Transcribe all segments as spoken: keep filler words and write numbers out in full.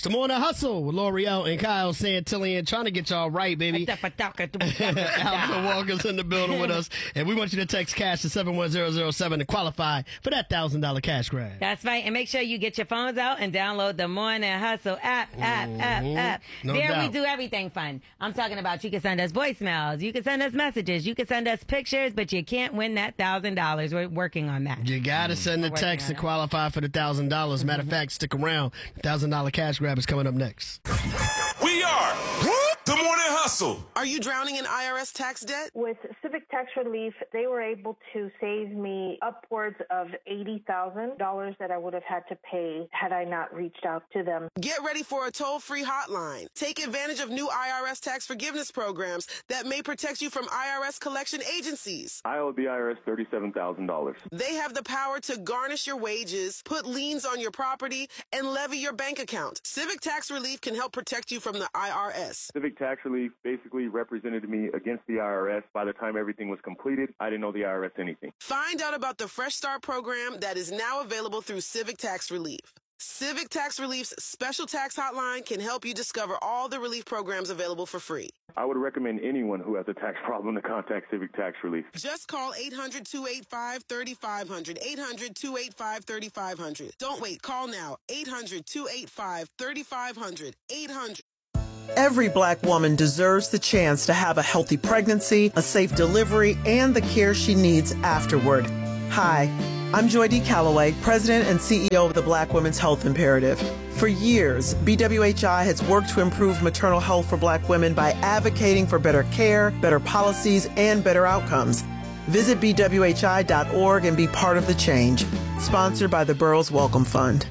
The Morning Hustle with L'Oreal and Kyle Santillian, trying to get y'all right, baby. Allison Walker's in the building with us, and we want you to text cash to seven one zero zero seven to qualify for that one thousand dollars cash grab. That's right, and make sure you get your phones out and download the Morning Hustle app, app, mm-hmm. app, app. No there doubt. we do everything fun. I'm talking about you can send us voicemails, you can send us messages, you can send us pictures, but you can't win that one thousand dollars. We're working on that. You got to send the text to qualify for the one thousand dollars. Matter of fact, stick around. The one thousand dollars cash grab is coming up next. We are the Morning Hustle. Are you drowning in I R S tax debt? With Civic Tax Relief, they were able to save me upwards of eighty thousand dollars that I would have had to pay had I not reached out to them. Get ready for a toll-free hotline. Take advantage of new I R S tax forgiveness programs that may protect you from I R S collection agencies. I owe the I R S thirty-seven thousand dollars. They have the power to garnish your wages, put liens on your property, and levy your bank account. Civic Tax Relief can help protect you from the I R S. Civic Tax Relief basically represented me against the I R S. By the time everything was completed, I didn't owe the I R S anything. Find out about the Fresh Start program that is now available through Civic Tax Relief. Civic Tax Relief's special tax hotline can help you discover all the relief programs available for free. I would recommend anyone who has a tax problem to contact Civic Tax Relief. Just call eight hundred, two eight five, three five zero zero, eight hundred, two eight five, three five zero zero. Don't wait. Call now. eight hundred, two eight five, three five zero zero. eight hundred. Every Black woman deserves the chance to have a healthy pregnancy, a safe delivery, and the care she needs afterward. Hi, I'm Joy D. Calloway, President and C E O of the Black Women's Health Imperative. For years, B W H I has worked to improve maternal health for Black women by advocating for better care, better policies, and better outcomes. Visit B W H I dot org and be part of the change. Sponsored by the Burroughs Welcome Fund.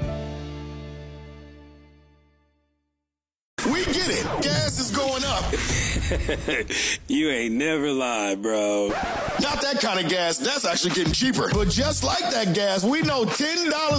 We get it. Gas is going up. You ain't never lied, bro. Not that kind of gas. That's actually getting cheaper. But just like that gas, we know ten dollars